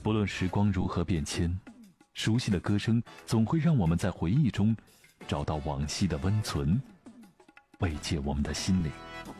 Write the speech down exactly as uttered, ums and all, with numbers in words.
不论时光如何变迁，熟悉的歌声总会让我们在回忆中找到往昔的温存，慰藉我们的心灵。